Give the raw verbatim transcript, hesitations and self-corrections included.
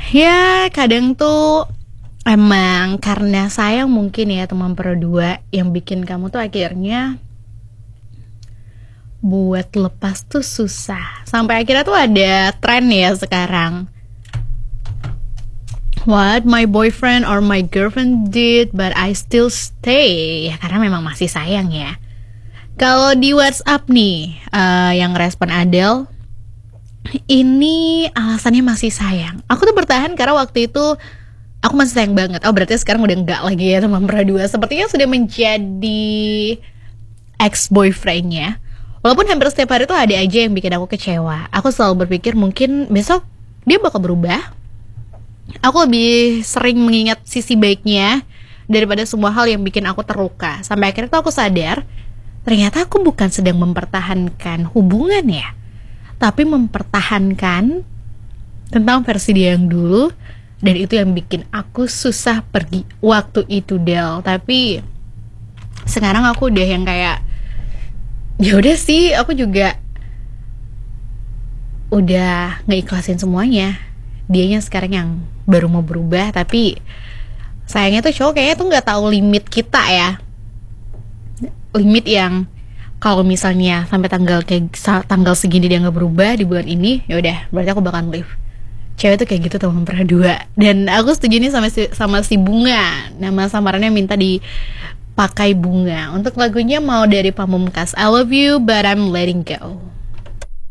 Ya kadang tuh emang karena sayang mungkin ya teman berdua yang bikin kamu tuh akhirnya buat lepas tuh susah. Sampai akhirnya tuh ada tren ya sekarang, what my boyfriend or my girlfriend did but I still stay. Ya karena memang masih sayang ya. Kalau di WhatsApp nih, uh, yang respon Adele, ini alasannya masih sayang. Aku tuh bertahan karena waktu itu aku masih sayang banget. Oh berarti sekarang udah enggak lagi ya teman berdua. Sepertinya sudah menjadi ex boyfriendnya. Walaupun hampir setiap hari tuh ada aja yang bikin aku kecewa. Aku selalu berpikir mungkin besok dia bakal berubah. Aku lebih sering mengingat sisi baiknya daripada semua hal yang bikin aku terluka. Sampai akhirnya tuh aku sadar, ternyata aku bukan sedang mempertahankan hubungan ya, tapi mempertahankan tentang versi dia yang dulu. Dan itu yang bikin aku susah pergi waktu itu, Del. Tapi sekarang aku udah yang kayak, ya udah sih, aku juga udah ngeikhlasin semuanya. Dianya sekarang yang baru mau berubah, tapi sayangnya tuh cowok kayaknya tuh nggak tahu limit kita ya, limit yang kalau misalnya sampai tanggal kayak tanggal segini dia nggak berubah di bulan ini, ya udah berarti aku bakal leave. Cewek tuh kayak gitu teman pernah dua. Dan aku setuju nih sama si, sama si Bunga. Nama samarannya minta dipakai Bunga. Untuk lagunya mau dari Pamungkas, I love you but I'm letting go.